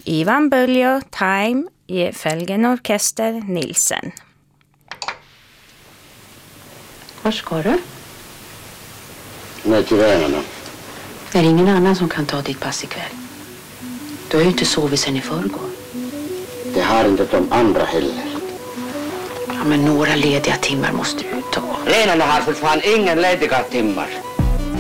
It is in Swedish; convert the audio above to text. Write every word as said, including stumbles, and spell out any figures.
Ivan Böljo, Time, i Fälgenorkester Nilsen. Var ska du? Nej, till Vänarna. Är det ingen annan som kan ta ditt pass ikväll? Du har ju inte sovit sen i förrgår. Det har inte de andra heller. Ja, men några lediga timmar måste du ta. Renarna har för fan ingen lediga timmar.